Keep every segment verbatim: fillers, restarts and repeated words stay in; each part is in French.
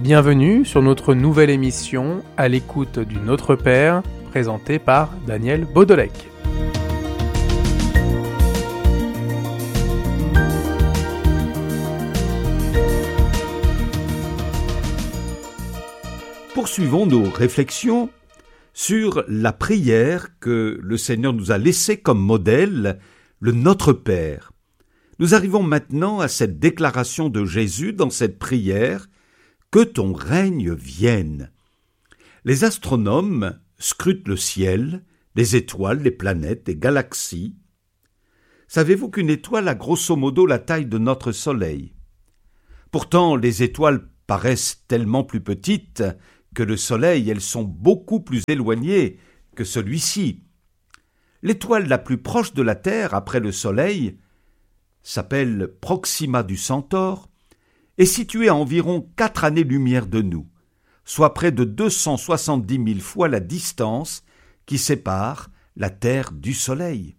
Bienvenue sur notre nouvelle émission À l'écoute du Notre Père, présentée par Daniel Baudelec. Poursuivons nos réflexions sur la prière que le Seigneur nous a laissée comme modèle, le Notre Père. Nous arrivons maintenant à cette déclaration de Jésus dans cette prière: que ton règne vienne. Les astronomes scrutent le ciel, les étoiles, les planètes, les galaxies. Savez-vous qu'une étoile a grosso modo la taille de notre Soleil? Pourtant, les étoiles paraissent tellement plus petites que le Soleil, elles sont beaucoup plus éloignées que celui-ci. L'étoile la plus proche de la Terre après le Soleil s'appelle Proxima du Centaure, est située à environ quatre années-lumière de nous, soit près de deux cent soixante-dix mille fois la distance qui sépare la Terre du Soleil.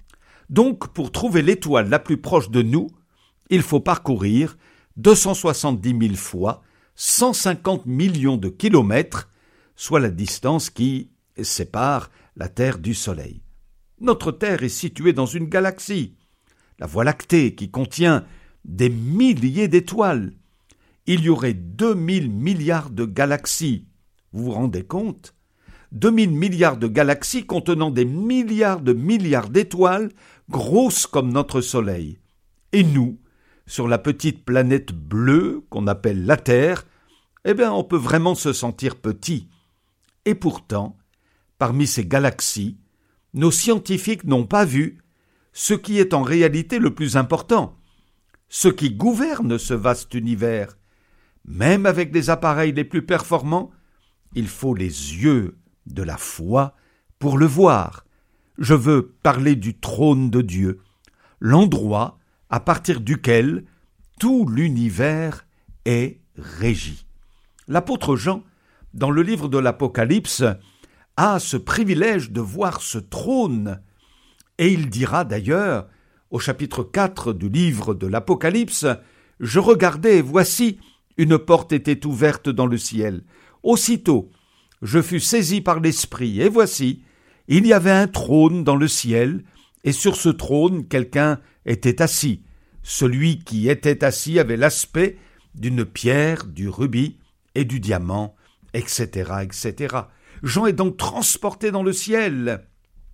Donc, pour trouver l'étoile la plus proche de nous, il faut parcourir deux cent soixante-dix mille fois cent cinquante millions de kilomètres, soit la distance qui sépare la Terre du Soleil. Notre Terre est située dans une galaxie, la Voie lactée, qui contient des milliers d'étoiles. Il y aurait deux mille milliards de galaxies. Vous vous rendez compte? deux mille milliards de galaxies contenant des milliards de milliards d'étoiles, grosses comme notre Soleil. Et nous, sur la petite planète bleue qu'on appelle la Terre, eh bien, on peut vraiment se sentir petit. Et pourtant, parmi ces galaxies, nos scientifiques n'ont pas vu ce qui est en réalité le plus important, ce qui gouverne ce vaste univers. Même avec les appareils les plus performants, il faut les yeux de la foi pour le voir. Je veux parler du trône de Dieu, l'endroit à partir duquel tout l'univers est régi. L'apôtre Jean, dans le livre de l'Apocalypse, a ce privilège de voir ce trône, et il dira d'ailleurs, au chapitre quatre du livre de l'Apocalypse, « Je regardais, et voici, une porte était ouverte dans le ciel. Aussitôt, je fus saisi par l'Esprit, et voici, il y avait un trône dans le ciel, et sur ce trône, quelqu'un était assis. Celui qui était assis avait l'aspect d'une pierre, du rubis et du diamant, et cetera, et cetera. Jean est donc transporté dans le ciel.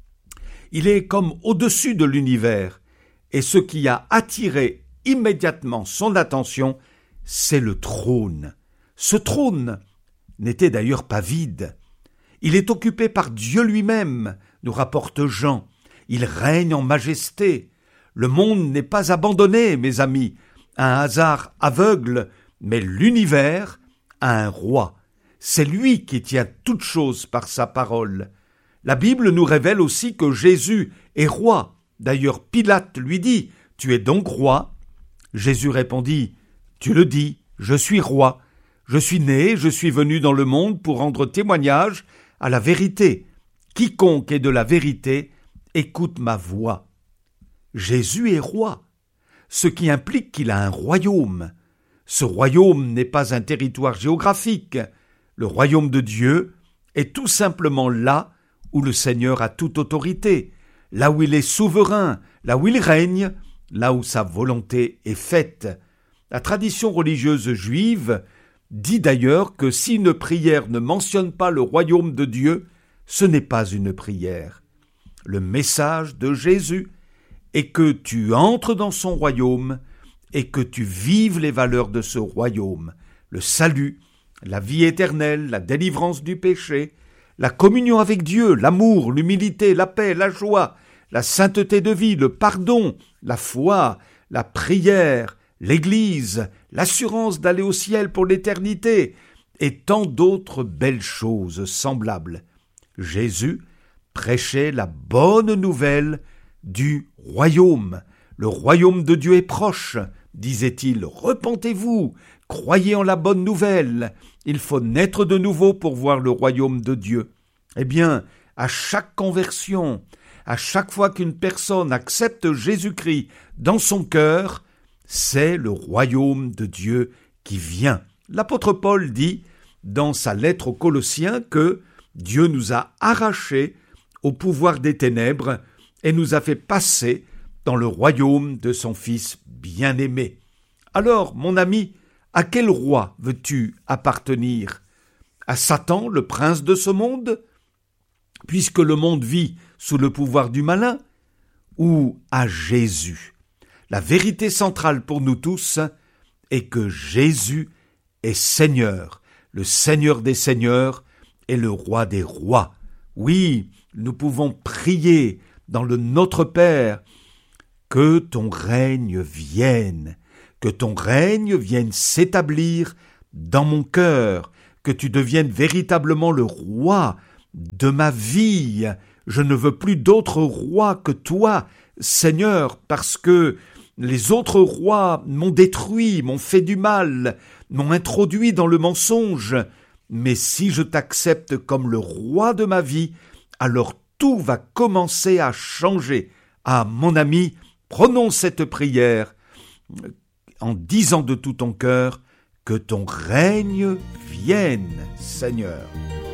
Il est comme au-dessus de l'univers. Et ce qui a attiré immédiatement son attention, c'est le trône. Ce trône n'était d'ailleurs pas vide. Il est occupé par Dieu lui-même, nous rapporte Jean. Il règne en majesté. Le monde n'est pas abandonné, mes amis, à un hasard aveugle, mais l'univers a un roi. C'est lui qui tient toutes choses par sa parole. La Bible nous révèle aussi que Jésus est roi. D'ailleurs, Pilate lui dit « Tu es donc roi ?» Jésus répondit « Tu le dis, je suis roi. Je suis né, je suis venu dans le monde pour rendre témoignage à la vérité. Quiconque est de la vérité, écoute ma voix. » Jésus est roi, ce qui implique qu'il a un royaume. Ce royaume n'est pas un territoire géographique. Le royaume de Dieu est tout simplement là où le Seigneur a toute autorité, là où il est souverain, là où il règne, là où sa volonté est faite. La tradition religieuse juive dit d'ailleurs que si une prière ne mentionne pas le royaume de Dieu, ce n'est pas une prière. Le message de Jésus est que tu entres dans son royaume et que tu vives les valeurs de ce royaume, le salut, la vie éternelle, la délivrance du péché, la communion avec Dieu, l'amour, l'humilité, la paix, la joie, la sainteté de vie, le pardon, la foi, la prière, l'Église, l'assurance d'aller au ciel pour l'éternité, et tant d'autres belles choses semblables. Jésus prêchait la bonne nouvelle du royaume. Le royaume de Dieu est proche, disait-il. Repentez-vous, croyez en la bonne nouvelle. Il faut naître de nouveau pour voir le royaume de Dieu. Eh bien, à chaque conversion, à chaque fois qu'une personne accepte Jésus-Christ dans son cœur, c'est le royaume de Dieu qui vient. L'apôtre Paul dit dans sa lettre aux Colossiens que Dieu nous a arrachés au pouvoir des ténèbres et nous a fait passer dans le royaume de son Fils bien-aimé. Alors, mon ami, à quel roi veux-tu appartenir? À Satan, le prince de ce monde, puisque le monde vit sous le pouvoir du malin, ou à Jésus? La vérité centrale pour nous tous est que Jésus est Seigneur, le Seigneur des Seigneurs et le Roi des Rois. Oui, nous pouvons prier dans le Notre Père, que ton règne vienne, que ton règne vienne s'établir dans mon cœur, que tu deviennes véritablement le roi de ma vie. Je ne veux plus d'autre roi que toi, Seigneur, parce que les autres rois m'ont détruit, m'ont fait du mal, m'ont introduit dans le mensonge. Mais si je t'accepte comme le roi de ma vie, alors tout va commencer à changer. Ah, mon ami, prononce cette prière en disant de tout ton cœur que ton règne vienne, Seigneur.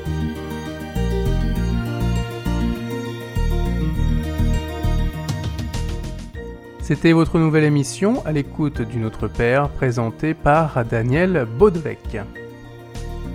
C'était votre nouvelle émission à l'écoute du Notre Père, présentée par Daniel Baudelec.